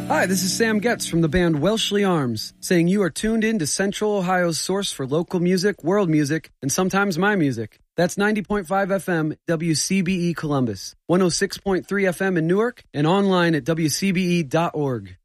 Hi, this is Sam Getz from the band Welshly Arms, saying you are tuned in to Central Ohio's source for local music, world music, and sometimes my music. That's 90.5 FM, WCBE Columbus, 106.3 FM in Newark, and online at WCBE.org.